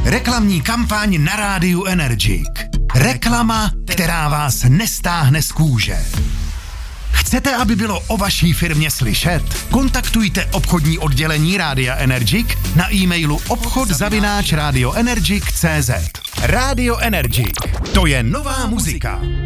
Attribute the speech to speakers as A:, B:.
A: Reklamní kampaň na rádiu Energic. Reklama, která vás nestáhne z kůže. Chcete, aby bylo o vaší firmě slyšet? Kontaktujte obchodní oddělení Rádia Energic na e-mailu obchod@radioenergic.cz. Rádio Energic. To je nová muzika.